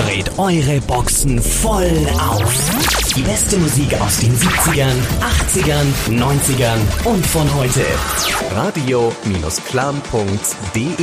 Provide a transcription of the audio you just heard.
dreht eure Boxen voll auf. Die beste Musik aus den 70ern, 80ern, 90ern und von heute. Radio-clam.de